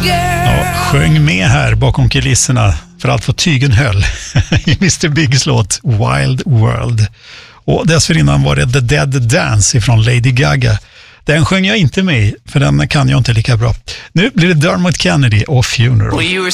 Ja, sjöng med här bakom kulisserna för allt vad tygen höll i Mr. Biggs låt Wild World. Och dessförinnan var det The Dead Dance ifrån Lady Gaga. Den sjöng jag inte med i, för den kan jag inte lika bra. Nu blir det Dermot Kennedy och Funeral.